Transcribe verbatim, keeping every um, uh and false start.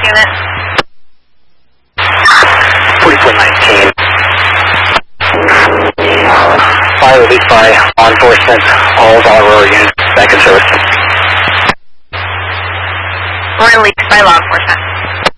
unit. forty-four nineteen. Fire release by law enforcement. All Valor Aurora units back in service. Released by law enforcement.